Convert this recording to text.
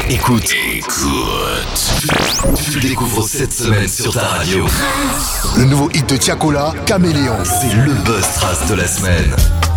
Écoute. Tu découvres cette semaine sur ta radio. Le nouveau hit de Tiakola, Caméléon. C'est le buzz trace de la semaine.